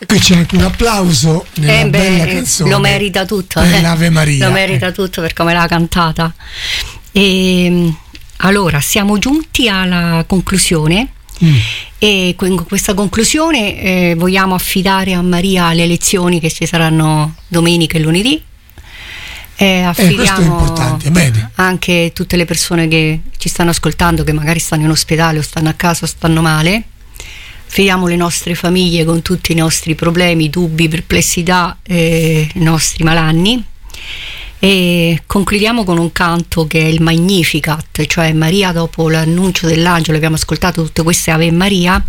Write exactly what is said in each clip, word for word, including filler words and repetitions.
qui c'è anche un applauso nella eh beh, bella canzone, lo merita tutto, per eh. l'Ave Maria, lo merita eh. tutto per come l'ha cantata. E allora siamo giunti alla conclusione. Mm. E in questa conclusione eh, vogliamo affidare a Maria le lezioni che ci saranno domenica e lunedì. Eh, affidiamo eh, questo è importante. Bene. Anche tutte le persone che ci stanno ascoltando, che magari stanno in ospedale o stanno a casa o stanno male. Affidiamo le nostre famiglie con tutti i nostri problemi, dubbi, perplessità, eh, i nostri malanni. E concludiamo con un canto che è il Magnificat, cioè Maria dopo l'annuncio dell'angelo, abbiamo ascoltato tutte queste Ave Maria,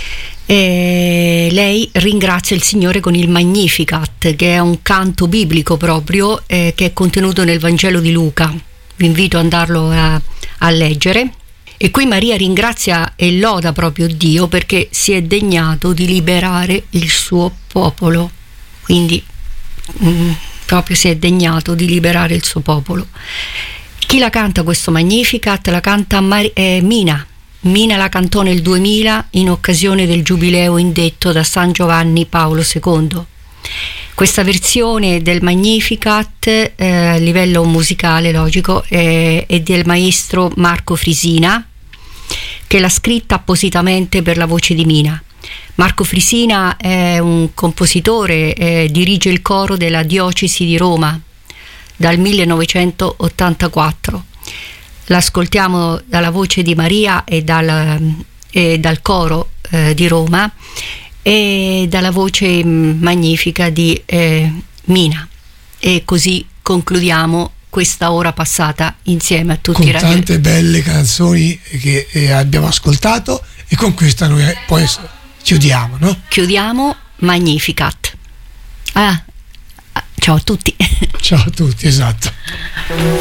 e lei ringrazia il Signore con il Magnificat, che è un canto biblico proprio, eh, che è contenuto nel Vangelo di Luca. Vi invito ad andarlo a, a leggere. E qui Maria ringrazia e loda proprio Dio perché si è degnato di liberare il suo popolo, quindi mh, proprio si è degnato di liberare il suo popolo. Chi la canta questo Magnificat? La canta Mar- eh, Mina. Mina la cantò nel duemila in occasione del giubileo indetto da San Giovanni Paolo secondo. Questa versione del Magnificat eh, a livello musicale, logico, eh, è del maestro Marco Frisina, che l'ha scritta appositamente per la voce di Mina. Marco Frisina è un compositore, eh, dirige il coro della diocesi di Roma dal millenovecentottantaquattro. L'ascoltiamo dalla voce di Maria e dal, e dal coro eh, di Roma e dalla voce magnifica di eh, Mina, e così concludiamo questa ora passata insieme a tutti con i radio. tante belle canzoni che eh, abbiamo ascoltato, e con questa noi poi chiudiamo, no? Chiudiamo Magnificat. Ah, ciao a tutti. Ciao a tutti, esatto.